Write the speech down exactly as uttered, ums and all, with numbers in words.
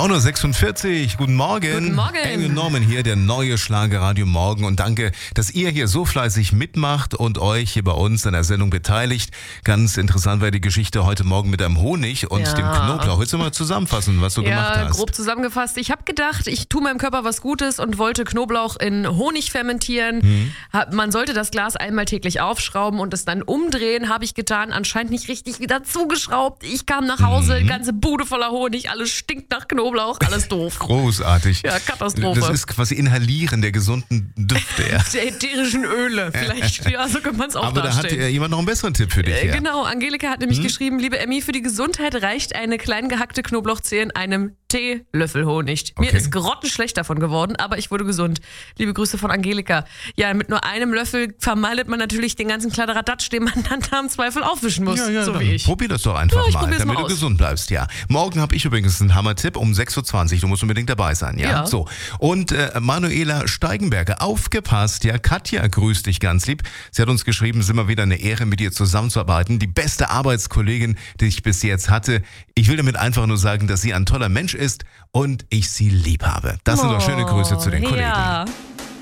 neun Uhr sechsundvierzig, guten Morgen. Guten Morgen. Engel Norman hier, der neue Schlagerradio Morgen. Und danke, dass ihr hier so fleißig mitmacht und euch hier bei uns an der Sendung beteiligt. Ganz interessant war die Geschichte heute Morgen mit einem Honig und Ja. dem Knoblauch. Willst du mal zusammenfassen, was du Ja, gemacht hast? grob zusammengefasst. Ich habe gedacht, ich tue meinem Körper was Gutes und wollte Knoblauch in Honig fermentieren. Mhm. Hab- Man sollte das Glas einmal täglich aufschrauben und es dann umdrehen. Habe ich getan. Anscheinend nicht richtig wieder zugeschraubt. Ich kam nach Hause, Mhm. ganze Bude voller Honig. Alles stinkt nach Knoblauch. Alles doof. Großartig. Ja, Katastrophe. Das ist quasi Inhalieren der gesunden Düfte. Ja. Der ätherischen Öle. Vielleicht, ja, so kann man es auch Aber da hat darstellen. äh, jemand noch einen besseren Tipp für dich. Äh, Ja. Genau, Angelika hat nämlich geschrieben, liebe Emmy, für die Gesundheit reicht eine klein gehackte Knoblauchzehe in einem Teelöffel Honig. Mir Okay. ist grottenschlecht davon geworden, aber ich wurde gesund. Liebe Grüße von Angelika. Ja, mit nur einem Löffel vermeidet man natürlich den ganzen Kladderadatsch, den man dann da im Zweifel aufwischen muss, Ja, ja, so dann wie ich. probier das doch einfach Ja, ich mal, probier's damit mal du aus. gesund bleibst, ja. Morgen habe ich übrigens einen Hammer-Tipp um sechs Uhr zwanzig. Du musst unbedingt dabei sein, ja? Ja. So. Und äh, Manuela Steigenberger, aufgepasst, ja. Katja grüßt dich ganz lieb. Sie hat uns geschrieben, es ist immer wieder eine Ehre, mit dir zusammenzuarbeiten. Die beste Arbeitskollegin, die ich bis jetzt hatte. Ich will damit einfach nur sagen, dass sie ein toller Mensch ist und ich sie lieb habe. Das sind doch schöne Grüße zu den Kollegen. Ja.